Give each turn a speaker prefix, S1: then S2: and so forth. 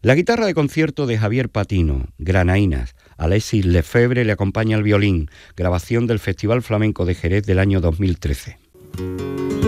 S1: La guitarra de concierto de Javier Patino, Granaínas. Alexis Lefebvre le acompaña al violín, grabación del Festival Flamenco de Jerez del año 2013.